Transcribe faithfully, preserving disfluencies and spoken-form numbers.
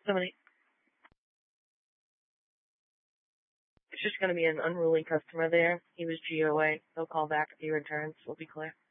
Somebody, it's just going to be an unruly customer there. He was G O A. He'll call back if he returns. We'll be clear.